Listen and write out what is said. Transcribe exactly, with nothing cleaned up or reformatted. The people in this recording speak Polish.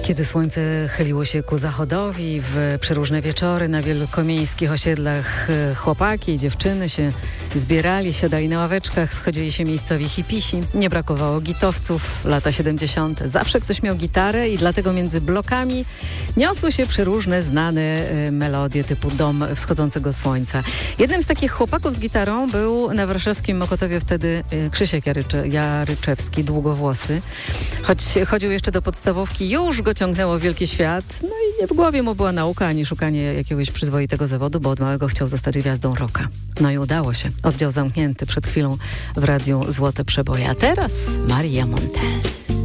Kiedy słońce chyliło się ku zachodowi, w przeróżne wieczory na wielkomiejskich osiedlach chłopaki i dziewczyny się zbierali, siadali na ławeczkach, schodzili się miejscowi hipisi. Nie brakowało gitowców, lata siedemdziesiąte. Zawsze ktoś miał gitarę i dlatego między blokami niosły się przeróżne znane melodie typu Dom wschodzącego słońca. Jednym z takich chłopaków z gitarą był na warszawskim Mokotowie wtedy Krzysiek Jarycze, Jaryczewski, długowłosy. Choć chodził jeszcze do podstawówki, już go ciągnęło w wielki świat. No i nie w głowie mu była nauka, ani szukanie jakiegoś przyzwoitego zawodu, bo od małego chciał zostać gwiazdą rocka. No i udało się. Oddział zamknięty przed chwilą w radiu Złote Przeboje. A teraz Maria Montell.